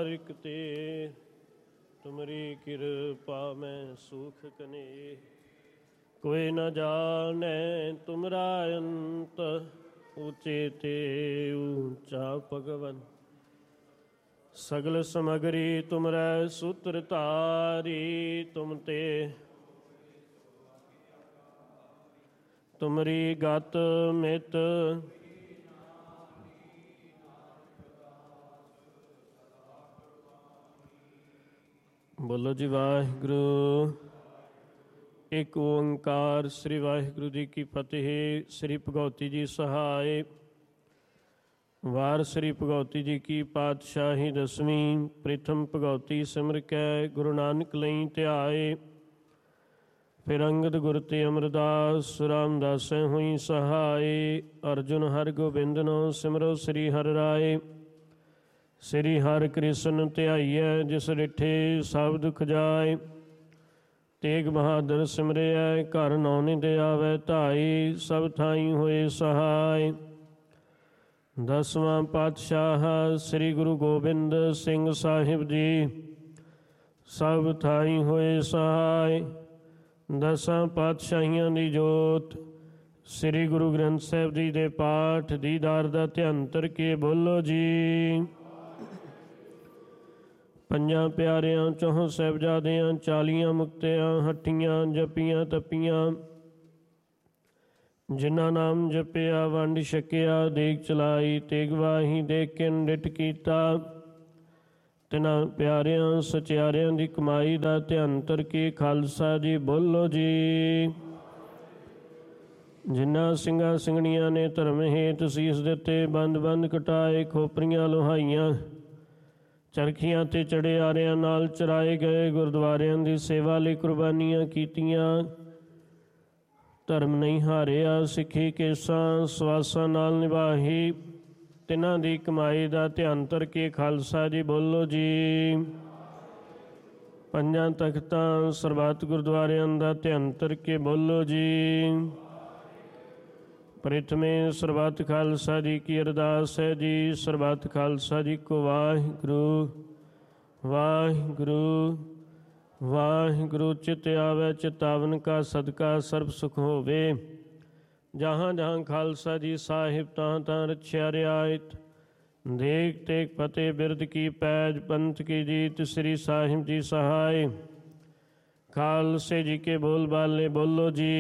बारिक ते तुमरी कृपा में सुख कने कोई न जाने तुमरा अंत ऊंचे ते ऊंचा भगवन सगल समगरी तुमरै सूत्र तारी तुम ते तुमरी गत मित बोलो जी वाहिगुरु। एक ओंकार श्री वाहिगुरु जी की फतेह। श्री भगवती जी सहाय। वार श्री भगवती जी की पातशाही दसवीं। प्रथम भगवती सिमर कै गुरु नानक लई ध्याए। फिर अंगद गुर ते अमरदास रामदास हुई सहाय। अर्जुन हर गोबिंद नो सिमरो श्री हर राय। श्री हर कृष्ण ध्याइए जिस डिठे सब दुख जाए। तेग बहादुर सिमरिया घर नौ निध आवे ढाई। सब थाई होए सहाय। दसवां पातशाह श्री गुरु गोबिंद सिंह साहिब जी सब थाई होए सहाय। दसां पातशाहियां दी जोत श्री गुरु ग्रंथ साहिब जी दे पाठ दीदार दा ध्यान करके बोलो जी। ਪੰਜਾਂ ਪਿਆਰਿਆਂ ਚੌਹਾਂ ਸਾਹਿਬਜ਼ਾਦਿਆਂ 40 ਮੁਕਤਿਆਂ ਹੱਟੀਆਂ ਜਪੀਆਂ ਤਪੀਆਂ ਜਿਨ੍ਹਾਂ ਨਾਮ ਜਪਿਆ ਵੰਡ ਛਕਿਆ ਦੇਗ ਚਲਾਈ ਤੇਗ ਵਾਹੀ ਦੇਖ ਕੇ ਨਿਠ ਕੀਤਾ ਤਿਨਾਂ ਪਿਆਰਿਆਂ ਸਚਿਆਰਿਆਂ ਦੀ ਕਮਾਈ ਦਾ ਧਿਆਨ ਕਰਕੇ ਖਾਲਸਾ ਜੀ ਬੋਲੋ ਜੀ। ਜਿਨ੍ਹਾਂ ਸਿੰਘਾਂ ਸਿੰਘਣੀਆਂ ਨੇ ਧਰਮ ਹੇਤ ਸੀਸ ਦਿੱਤੇ ਬੰਦ ਬੰਦ ਕਟਾਏ ਖੋਪਰੀਆਂ ਲੋਹਾਈਆਂ ਚਰਖੀਆਂ ਤੇ ਚੜਿਆਰਿਆਂ ਨਾਲ ਚਰਾਏ ਗਏ ਗੁਰਦੁਆਰਿਆਂ ਦੀ ਸੇਵਾ ਲਈ ਕੁਰਬਾਨੀਆਂ ਕੀਤੀਆਂ। ਧਰਮ ਨਹੀਂ ਹਾਰਿਆ ਸਿੱਖੀ ਕੇਸਾਂ ਸਵਾਸਾਂ ਨਾਲ ਨਿਭਾਹੀ ਤਿਨਾਂ ਦੀ ਕਮਾਈ ਦਾ ਧਿਆਨ ਕਰਕੇ ਖਾਲਸਾ ਜੀ ਬੋਲੋ ਜੀ। ਪੰਜਾਂ ਤਖਤਾਂ ਸਰਬੱਤ ਗੁਰਦੁਆਰਿਆਂ ਦਾ ਧਿਆਨ ਕਰਕੇ ਬੋਲੋ ਜੀ। प्रथमे सरबत खालसा जी की अरदास है जी। सरबत खालसा जी को वाहिगुरु वाहिगुरु वाहिगुरु। चित आवे चितावन का सदका सर्ब सुख होवे। जहाँ जहाँ खालसा जी साहिब तहाँ तहाँ रक्षा रियायत। देख तेग फतेह बिरद की पैज पंथ की जीत श्री साहिब जी सहाय। खालसे जी के बोल बाले बोलो जी।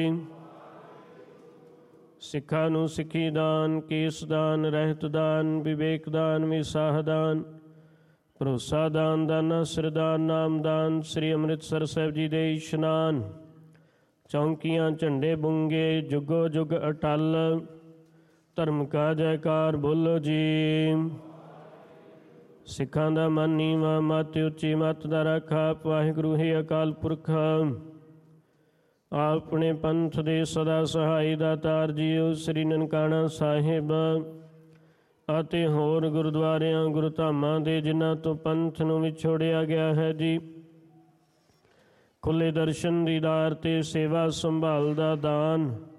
ਸਿੱਖਾਂ ਨੂੰ ਸਿੱਖੀ ਦਾਨ ਕੇਸ ਦਾਨ ਰਹਿਤ ਦਾਨ ਵਿਵੇਕ ਦਾਨ ਵਿਸਾਹ ਦਾਨ ਭਰੋਸਾ ਦਾਨ ਦਾਨਾ ਸਿਰਦਾਨ ਨਾਮਦਾਨ। ਸ੍ਰੀ ਅੰਮ੍ਰਿਤਸਰ ਸਾਹਿਬ ਜੀ ਦੇ ਇਸ਼ਨਾਨ ਚੌਂਕੀਆਂ ਝੰਡੇ ਬੁੰਗੇ ਜੁਗੋ ਜੁਗ ਅਟਲ। ਧਰਮ ਕਾ ਜੈਕਾਰ ਬੋਲੋ ਜੀ। ਸਿੱਖਾਂ ਦਾ ਮਨ ਨੀਵਾਂ ਮਤ ਉੱਚੀ ਮਤ ਦਾ ਰਾਖਾ ਵਾਹਿਗੁਰੂ ਹੀ ਅਕਾਲ ਪੁਰਖ। ਆਪਣੇ ਪੰਥ ਦੇ ਸਦਾ ਸਹਾਈ ਦਾਤਾਰ ਜੀਓ ਸ੍ਰੀ ਨਨਕਾਣਾ ਸਾਹਿਬ ਅਤੇ ਹੋਰ ਗੁਰਦੁਆਰਿਆਂ ਗੁਰਧਾਮਾਂ ਦੇ ਜਿਨ੍ਹਾਂ ਤੋਂ ਪੰਥ ਨੂੰ ਵਿਛੋੜਿਆ ਗਿਆ ਹੈ ਜੀ। ਖੁੱਲ੍ਹੇ ਦਰਸ਼ਨ ਦੀਦਾਰ ਤੇ ਸੇਵਾ ਸੰਭਾਲ ਦਾ ਦਾਨ